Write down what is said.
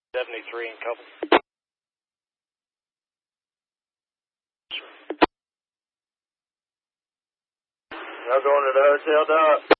73 and couple. Now going to the hotel, Doc.